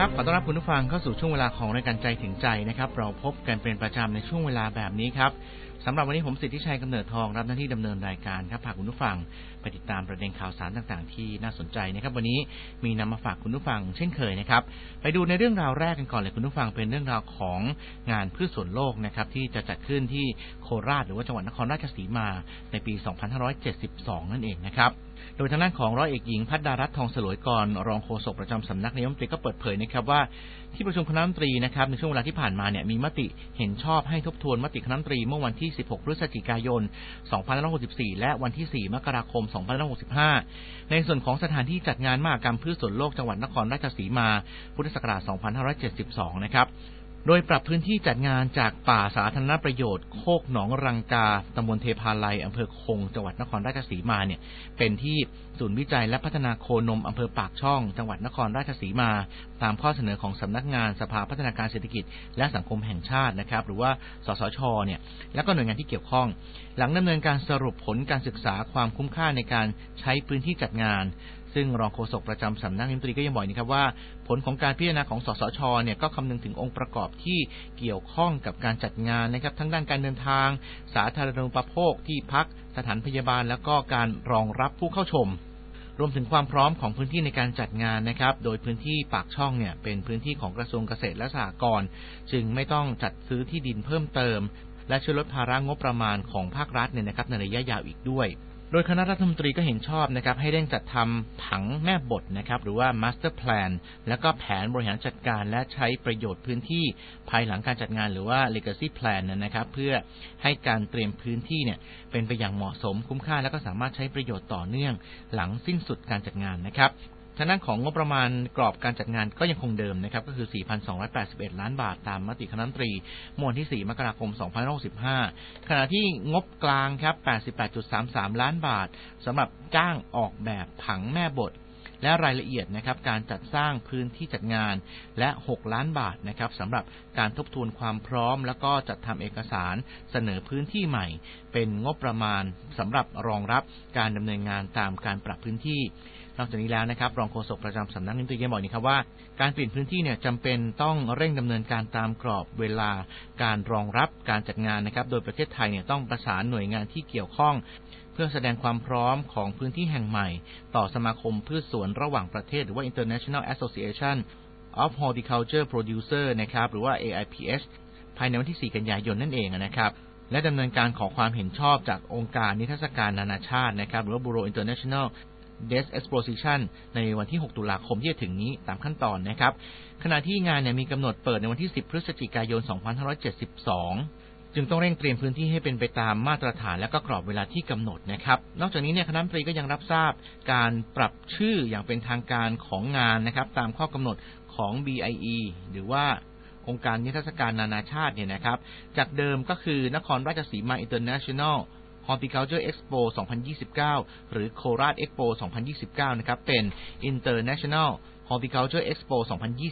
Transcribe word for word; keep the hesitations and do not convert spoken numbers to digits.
ครับขอต้อนรับคุณผู้ฟังเข้าสู่ช่วงเวลาของรายการใจถึงใจนะครับเราพบกันเป็นประจำในช่วงเวลาแบบนี้ครับสำหรับวันนี้ผมสิทธิชัยกำเนิดทองรับหน้าที่ดำเนินรายการครับพาคุณผู้ฟังไปติดตามประเด็นข่าวสารต่างๆที่น่าสนใจนะครับวันนี้มีนำมาฝากคุณผู้ฟังเช่นเคยนะครับไปดูในเรื่องราวแรกกันก่อนเลยคุณผู้ฟังเป็นเรื่องราวของงานพืชสวนโลกนะครับที่จะจัดขึ้นที่โคราชหรือว่าจังหวัดนครราชสีมาในปีสองพันห้าร้อยเจ็ดสิบสองนั่นเองนะครับโดยทางด้านของร้อยเอกหญิงภัทรดารัตน์ทองสลวยกรรองโฆษกประจำสำนักนายกรัฐมนตรีก็เปิดเผยนะครับว่าที่ประชุมคณะรัฐมนตรีนะครับในช่วงเวลาที่ผ่านมาเนี่ยมีมติเห็นชอบให้ทบทวนมติคณะรัฐมนตรีเมื่อวันที่สิบหกพฤศจิกายนสองพันห้าร้อยหกสิบสี่และวันที่สี่มกราคมสองพันห้าร้อยหกสิบห้าในส่วนของสถานที่จัดงานมหกรรมพืชสวนโลกจังหวัดนครราชสีมาพุทธศักราชสองพันห้าร้อยเจ็ดสิบสองนะครับโดยปรับพื้นที่จัดงานจากป่าสาธารณประโยชน์โคกหนองรังกาตำบลเทพาลัยอำเภอคงจังหวัดนครราชสีมาเนี่ยเป็นที่ศูนย์วิจัยและพัฒนาโคนมอำเภอปากช่องจังหวัดนครราชสีมาตามข้อเสนอของสำนักงานสภาพัฒนาการเศรษฐกิจและสังคมแห่งชาตินะครับหรือว่าสสชเนี่ยและก็หน่วยงานที่เกี่ยวข้องหลังดำเนินการสรุปผลการศึกษาความคุ้มค่าในการใช้พื้นที่จัดงานซึ่งรองโฆษกประจำสำนักนายกรัฐมนตรีก็ยังบอกนะครับว่าผลของการพิจารณาของสสชเนี่ยก็คำนึงถึงองค์ประกอบที่เกี่ยวข้องกับการจัดงานนะครับทั้งด้านการเดินทางสาธารณูปโภคที่พักสถานพยาบาลแล้วก็การรองรับผู้เข้าชมรวมถึงความพร้อมของพื้นที่ในการจัดงานนะครับโดยพื้นที่ปากช่องเนี่ยเป็นพื้นที่ของกระทรวงเกษตรและสหกรณ์จึงไม่ต้องจัดซื้อที่ดินเพิ่มเติมและช่วยลดภาระงบประมาณของภาครัฐเนี่ยนะครับในระยะยาวอีกด้วยโดยคณะรัฐมนตรีก็เห็นชอบนะครับให้เร่งจัดทำผังแม่บทนะครับหรือว่า Master Plan แล้วก็แผนบริหารจัดการและใช้ประโยชน์พื้นที่ภายหลังการจัดงานหรือว่า Legacy Plan นะครับเพื่อให้การเตรียมพื้นที่เนี่ยเป็นไปอย่างเหมาะสมคุ้มค่าและก็สามารถใช้ประโยชน์ต่อเนื่องหลังสิ้นสุดการจัดงานนะครับทางด้านของงบประมาณกรอบการจัดงานก็ยังคงเดิมนะครับก็คือ สี่พันสองร้อยแปดสิบเอ็ด ล้านบาทตามมติคณะรัฐมนตรีเมื่อวันที่สี่มกราคมสองพันห้าร้อยหกสิบห้าขณะที่งบกลางครับ แปดสิบแปดจุดสามสาม ล้านบาทสำหรับจ้างออกแบบผังแม่บทและรายละเอียดนะครับการจัดสร้างพื้นที่จัดงานและหกล้านบาทนะครับสำหรับการทบทวนความพร้อมแล้วก็จัดทำเอกสารเสนอพื้นที่ใหม่เป็นงบประมาณสำหรับรองรับการดำเนินงานตามการปรับพื้นที่นอกจากนี้แล้วนะครับรองโฆษกประจำสำนักนายกรัฐมนตรียังบอกนะครับว่าการเปลี่ยนพื้นที่เนี่ยจำเป็นต้องเร่งดำเนินการตามกรอบเวลาการรองรับการจัดงานนะครับโดยประเทศไทยเนี่ยต้องประสานหน่วยงานที่เกี่ยวข้องเพื่อแสดงความพร้อมของพื้นที่แห่งใหม่ต่อสมาคมพืชสวนระหว่างประเทศหรือว่า International Association of Horticulture Producer นะครับหรือว่า เอ ไอ พี เอส ภายในวันที่สี่กันยายนนั่นเองนะครับและดำเนินการขอความเห็นชอบจากองค์การนิทรรศการนานาชาตินะครับหรือว่า Bureau International Desk Exposition ในวันที่หกตุลาคมที่จะถึงนี้ตามขั้นตอนนะครับขณะที่งานเนี่ยมีกำหนดเปิดในวันที่สิบพฤศจิกายนสองพันห้าร้อยเจ็ดสิบสองจึงต้องเร่งเตรียมพื้นที่ให้เป็นไปตามมาตรฐานและก็กรอบเวลาที่กำหนดนะครับนอกจากนี้เนี่ยคณะรัฐมนตรีก็ยังรับทราบการปรับชื่ออย่างเป็นทางการของงานนะครับตามข้อกำหนดของ บี ไอ อี หรือว่าองค์การนิทรรศการนานาชาติเนี่ยนะครับจากเดิมก็คือนครราชสีมา International Horticulture Expo สองพันยี่สิบเก้าหรือโคราช Expo สองพันยี่สิบเก้านะครับเป็น International Horticulture Expo สองพันยี่